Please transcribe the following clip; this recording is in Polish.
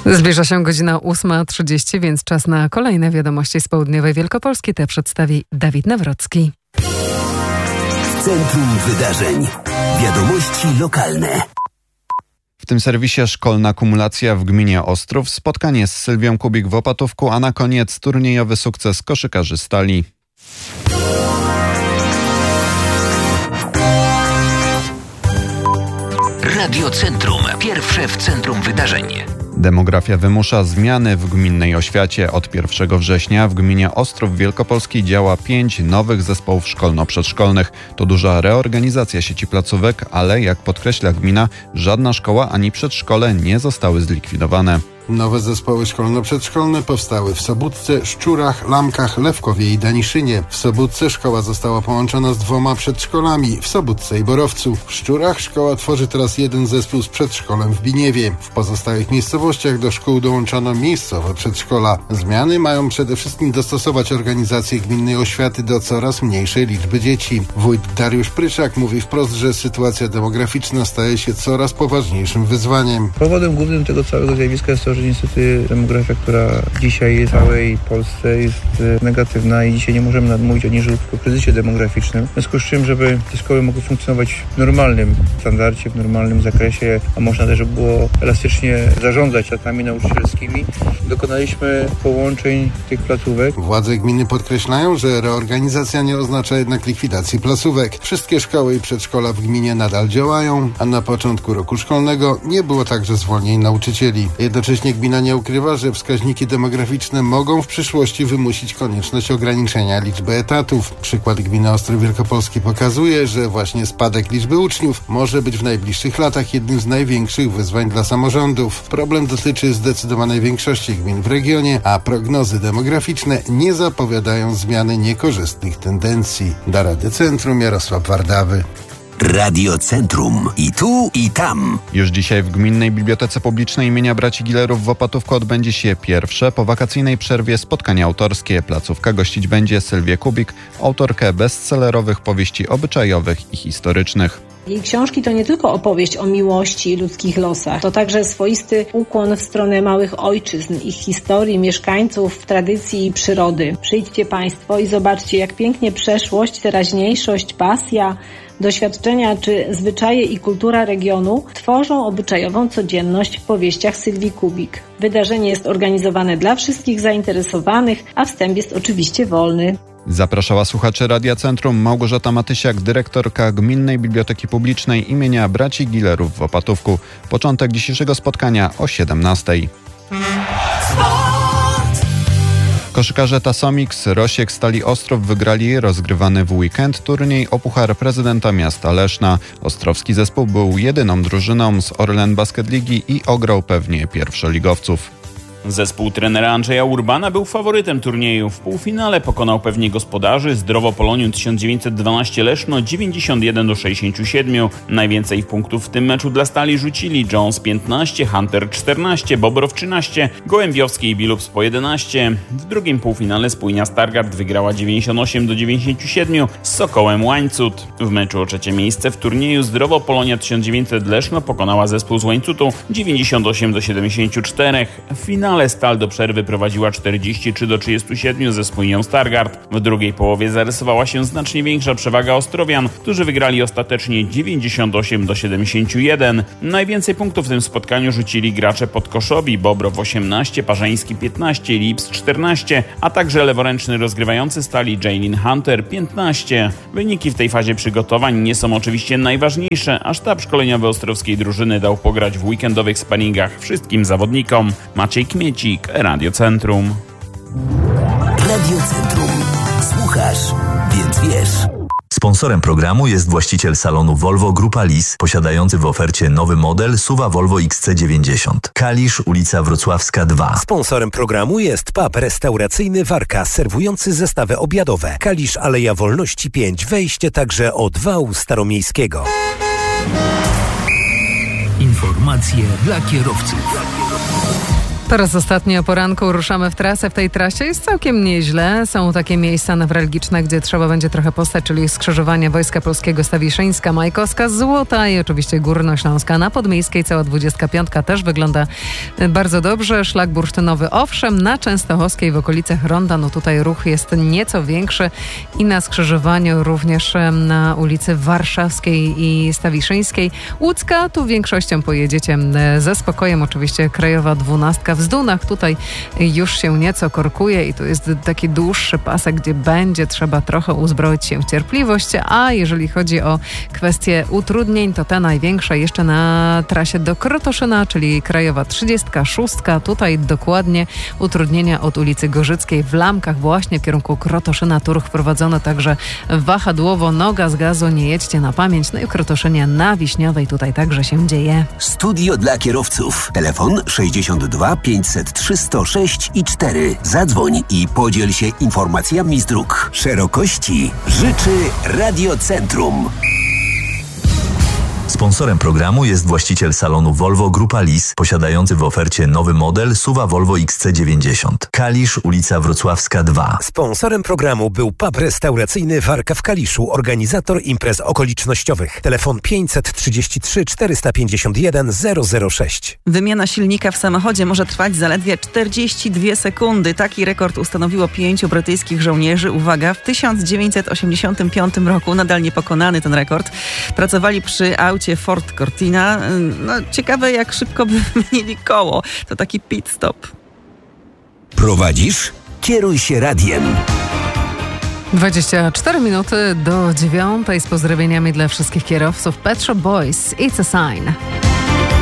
Zbliża się godzina 8:30, więc czas na kolejne wiadomości z południowej Wielkopolski. Te przedstawi Dawid Nawrocki. W centrum wydarzeń. Wiadomości lokalne. W tym serwisie szkolna kumulacja w gminie Ostrów, spotkanie z Sylwią Kubik w Opatówku, a na koniec turniejowy sukces koszykarzy Stali. Radio Centrum. Pierwsze w centrum wydarzeń. Demografia wymusza zmiany w gminnej oświacie. Od 1 września w gminie Ostrów Wielkopolski działa 5 nowych zespołów szkolno-przedszkolnych. To duża reorganizacja sieci placówek, ale jak podkreśla gmina, żadna szkoła ani przedszkole nie zostały zlikwidowane. Nowe zespoły szkolno-przedszkolne powstały w Sobótce, Szczurach, Lamkach, Lewkowie i Daniszynie. W Sobótce szkoła została połączona z 2 przedszkolami, w Sobótce i Borowcu. W Szczurach szkoła tworzy teraz jeden zespół z przedszkolem w Biniewie. W pozostałych miejscowościach do szkół dołączono miejscowe przedszkola. Zmiany mają przede wszystkim dostosować organizację gminnej oświaty do coraz mniejszej liczby dzieci. Wójt Dariusz Pryczak mówi wprost, że sytuacja demograficzna staje się coraz poważniejszym wyzwaniem. Powodem głównym tego całego zjawiska jest to, że niestety demografia, która dzisiaj w całej Polsce jest negatywna i dzisiaj nie możemy mówić o tylko kryzysie demograficznym. W związku z czym, żeby te szkoły mogły funkcjonować w normalnym standardzie, w normalnym zakresie, a można też było elastycznie zarządzać latami nauczycielskimi, dokonaliśmy połączeń tych placówek. Władze gminy podkreślają, że reorganizacja nie oznacza jednak likwidacji placówek. Wszystkie szkoły i przedszkola w gminie nadal działają, a na początku roku szkolnego nie było także zwolnień nauczycieli. Jednocześnie gmina nie ukrywa, że wskaźniki demograficzne mogą w przyszłości wymusić konieczność ograniczenia liczby etatów. Przykład gminy Ostrów Wielkopolski pokazuje, że właśnie spadek liczby uczniów może być w najbliższych latach jednym z największych wyzwań dla samorządów. Problem dotyczy zdecydowanej większości gmin w regionie, a prognozy demograficzne nie zapowiadają zmiany niekorzystnych tendencji. Dla Radia Centrum Jarosław Wardawy. Radio Centrum. I tu, i tam. Już dzisiaj w Gminnej Bibliotece Publicznej imienia Braci Gilerów w Opatówku odbędzie się pierwsze po wakacyjnej przerwie spotkanie autorskie. Placówka gościć będzie Sylwię Kubik, autorkę bestsellerowych powieści obyczajowych i historycznych. Jej książki to nie tylko opowieść o miłości i ludzkich losach, to także swoisty ukłon w stronę małych ojczyzn, ich historii, mieszkańców, tradycji i przyrody. Przyjdźcie Państwo i zobaczcie, jak pięknie przeszłość, teraźniejszość, pasja, doświadczenia czy zwyczaje i kultura regionu tworzą obyczajową codzienność w powieściach Sylwii Kubik. Wydarzenie jest organizowane dla wszystkich zainteresowanych, a wstęp jest oczywiście wolny. Zapraszała słuchaczy Radia Centrum Małgorzata Matysiak, dyrektorka Gminnej Biblioteki Publicznej imienia Braci Gilerów w Opatówku. Początek dzisiejszego spotkania o 17:00. Koszykarze Tasomix Rosiek Stali Ostrów wygrali rozgrywany w weekend turniej o Puchar Prezydenta Miasta Leszna. Ostrowski zespół był jedyną drużyną z Orlen Basket Ligi i ograł pewnie pierwszoligowców. Zespół trenera Andrzeja Urbana był faworytem turnieju. W półfinale pokonał pewnie gospodarzy Zdrowo Polonium 1912 Leszno 91-67. Najwięcej punktów w tym meczu dla Stali rzucili Jones 15, Hunter 14, Bobrow 13, Gołębiowski i Bilups po 11. W drugim półfinale spójnia Stargard wygrała 98-97 z Sokołem Łańcut. W meczu o trzecie miejsce w turnieju Zdrowo Polonia 1900 Leszno pokonała zespół z Łańcutu 98-74. W finale Stal do przerwy prowadziła 43-37 ze spójnią Stargard. W drugiej połowie zarysowała się znacznie większa przewaga Ostrowian, którzy wygrali ostatecznie 98-71. Najwięcej punktów w tym spotkaniu rzucili gracze Podkoszowi, Bobrow 18, Parzeński 15, Lips 14, a także leworęczny rozgrywający Stali Jaylin Hunter 15. Wyniki w tej fazie przygotowań nie są oczywiście najważniejsze, a sztab szkoleniowy ostrowskiej drużyny dał pograć w weekendowych sparingach wszystkim zawodnikom. Maciej Kmiecik, Radio Centrum. Radio Centrum. Słuchasz, więc wiesz. Sponsorem programu jest właściciel salonu Volvo Grupa Lis, posiadający w ofercie nowy model SUV Volvo XC90. Kalisz, ulica Wrocławska 2. Sponsorem programu jest pub restauracyjny Warka, serwujący zestawy obiadowe. Kalisz, Aleja Wolności 5, wejście także od wału staromiejskiego. Informacje dla kierowców. Po raz ostatni o poranku ruszamy w trasę. W tej trasie jest całkiem nieźle. Są takie miejsca newralgiczne, gdzie trzeba będzie trochę postać, czyli skrzyżowanie Wojska Polskiego Stawiszyńska, Majkowska, Złota i oczywiście Górnośląska. Na Podmiejskiej cała 25 też wygląda bardzo dobrze. Szlak bursztynowy owszem, na Częstochowskiej w okolicach Ronda, no tutaj ruch jest nieco większy i na skrzyżowaniu również na ulicy Warszawskiej i Stawiszyńskiej. Łódzka, tu większością pojedziecie ze spokojem. Oczywiście Krajowa 12 w Zdunach, tutaj już się nieco korkuje i tu jest taki dłuższy pasek, gdzie będzie trzeba trochę uzbroić się w cierpliwość, a jeżeli chodzi o kwestie utrudnień, to te największe jeszcze na trasie do Krotoszyna, czyli Krajowa 36. Tutaj dokładnie utrudnienia od ulicy Gorzyckiej w Lamkach właśnie w kierunku Krotoszyna. Tu ruch wprowadzono także wahadłowo, noga z gazu, nie jedźcie na pamięć. No i w Krotoszynie na Wiśniowej tutaj także się dzieje. Studio dla kierowców. Telefon 62 503 106 i 4. Zadzwoń i podziel się informacjami z dróg. Szerokości życzy Radiocentrum. Sponsorem programu jest właściciel salonu Volvo Grupa Lis, posiadający w ofercie nowy model SUV Volvo XC90. Kalisz, ulica Wrocławska 2. Sponsorem programu był pub restauracyjny Warka w Kaliszu, organizator imprez okolicznościowych. Telefon 533 451 006. Wymiana silnika w samochodzie może trwać zaledwie 42 sekundy. Taki rekord ustanowiło 5 brytyjskich żołnierzy. Uwaga, w 1985 roku, nadal niepokonany ten rekord, pracowali przy aucie Ford Cortina. No, ciekawe, jak szybko by wymienili koło. To taki pit stop. Prowadzisz? Kieruj się radiem. 24 minuty do 9 z pozdrowieniami dla wszystkich kierowców. Pet Shop Boys, It's a Sign.